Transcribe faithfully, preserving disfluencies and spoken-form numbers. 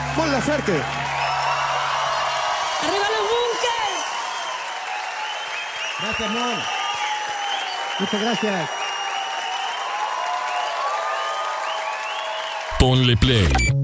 Mon Laferte. ¡Arriba los bunkers! Gracias, Mon. Muchas gracias. Ponle play